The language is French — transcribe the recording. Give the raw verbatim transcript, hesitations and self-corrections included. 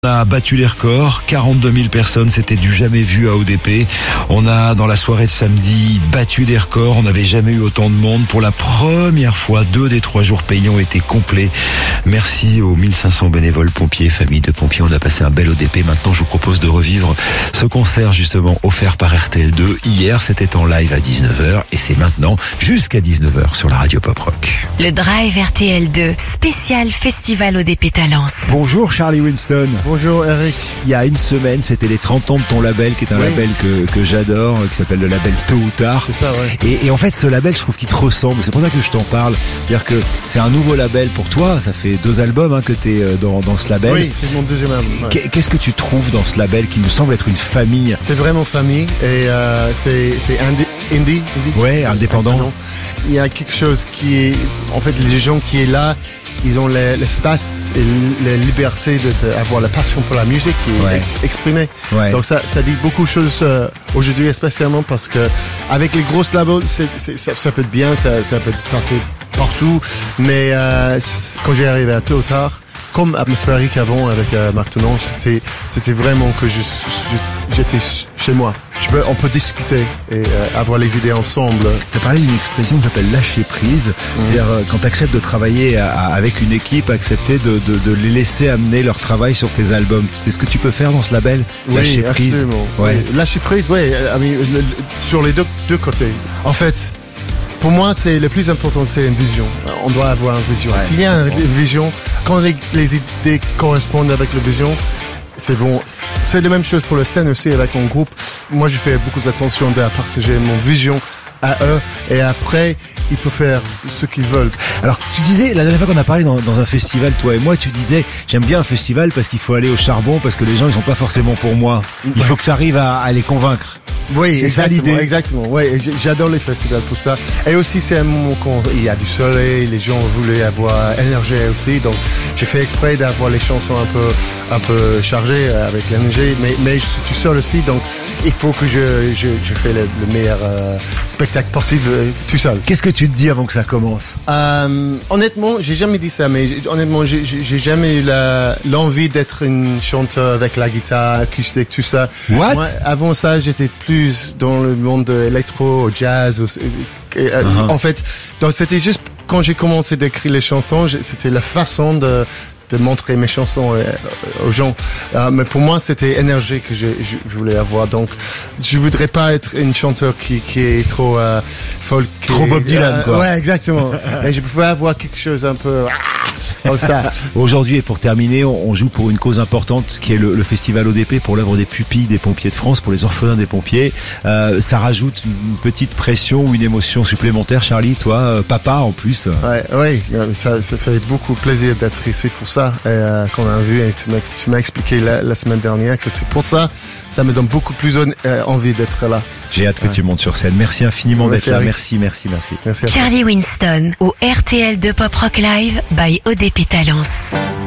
On a battu les records, quarante-deux mille personnes, c'était du jamais vu à O D P. On a, dans la soirée de samedi, battu des records. On n'avait jamais eu autant de monde. Pour la première fois, deux des trois jours payants étaient complets. Merci aux mille cinq cents bénévoles pompiers, familles de pompiers. On a passé un bel O D P. Maintenant, je vous propose de revivre ce concert, justement, offert par R T L deux. Hier, c'était en live à dix-neuf heures et c'est maintenant jusqu'à dix-neuf heures sur la radio Pop Rock. Le Drive R T L deux, spécial Festival O D P Talence. Bonjour Charlie Winston. Bonjour Eric. Il y a une semaine, c'était les trente ans de ton label, qui est un oui. label que, que j'adore, qui s'appelle le label Tôt ou Tard. C'est ça, ouais. Et, et en fait, ce label, je trouve qu'il te ressemble. C'est pour ça que je t'en parle. C'est-à-dire que c'est un nouveau label pour toi. Ça fait deux albums hein, que t'es dans, dans ce label. Oui, c'est mon deuxième album. Ouais. Qu'est-ce que tu trouves dans ce label qui me semble être une famille? C'est vraiment famille et euh, c'est c'est indie, indie, indie. Ouais, indépendant. indépendant. Il y a quelque chose qui est, en fait, les gens qui est là. Ils ont l'espace et la liberté d'avoir la passion pour la musique qui est ouais. exprimée. Ouais. Donc ça, ça dit beaucoup de choses euh, aujourd'hui, spécialement parce que avec les grosses labels, c'est, c'est, ça, ça peut être bien, ça, ça peut passer partout. Mais euh, quand j'ai arrivé à Tôt ou Tard, comme Atmosphérique avant avec euh, Marc Tenant, c'était c'était vraiment que je, je, j'étais chez moi. Je peux, on peut discuter et euh, avoir les idées ensemble. Tu as parlé d'une expression qui s'appelle lâcher prise. Mmh. C'est-à-dire euh, quand tu acceptes de travailler à, à, avec une équipe, accepter de, de, de les laisser amener leur travail sur tes albums. C'est ce que tu peux faire dans ce label, oui, lâcher prise. Absolument. Ouais. Oui, lâcher prise, oui, I mean, le, le, sur les deux, deux côtés. En fait, pour moi, c'est le plus important, c'est une vision. On doit avoir une vision. Ouais, S'il y a une, une vision, quand les, les idées correspondent avec la vision, c'est bon. C'est la même chose pour la scène aussi avec mon groupe. Moi, je fais beaucoup d'attention à partager mon vision à eux et après, ils peuvent faire ce qu'ils veulent. Alors, tu disais, la dernière fois qu'on a parlé dans, dans un festival, toi et moi, tu disais, j'aime bien un festival parce qu'il faut aller au charbon, parce que les gens, ils sont pas forcément pour moi. Il faut que tu arrives à, à les convaincre. Oui, c'est exactement, ça l'idée. Exactement. Ouais, j'adore les festivals pour ça. Et aussi, c'est un moment quand il y a du soleil, les gens voulaient avoir énergie aussi. Donc, j'ai fait exprès d'avoir les chansons un peu, un peu chargées avec l'énergie. Mais, mais je suis tout seul aussi, donc il faut que je, je, je fais le, le meilleur euh, spectacle possible euh, tout seul. Qu'est-ce que tu te dis avant que ça commence? Euh, honnêtement, j'ai jamais dit ça, mais honnêtement, j'ai, j'ai jamais eu la, l'envie d'être une chanteuse avec la guitare acoustique, tout ça. What? Moi, avant ça, j'étais plus dans le monde de électro, jazz. Euh, uh-huh. En fait, donc c'était juste quand j'ai commencé d'écrire les chansons, c'était la façon de de montrer mes chansons euh, aux gens. Euh, mais pour moi, c'était énergie que je, je voulais avoir. Donc, je voudrais pas être une chanteuse qui, qui est trop euh, folk. Trop Bob Dylan, euh, quoi. Ouais, exactement. Et je pouvais avoir quelque chose un peu comme ça. Aujourd'hui, et pour terminer, on joue pour une cause importante qui est le, le festival O D P pour l'œuvre des pupilles des pompiers de France, pour les orphelins des pompiers. Euh, ça rajoute une petite pression ou une émotion supplémentaire, Charlie, toi, euh, papa en plus. Ouais, oui, ça, ça fait beaucoup plaisir d'être ici pour ça. Et, euh, qu'on a vu et tu m'as, tu m'as expliqué la, la semaine dernière que c'est pour ça, ça me donne beaucoup plus euh, envie d'être là. J'ai hâte que ouais. tu montes sur scène. Merci infiniment merci d'être là. Eric. Merci, merci, merci. Merci Charlie Winston au R T L deux Pop Rock Live by O D P Talence.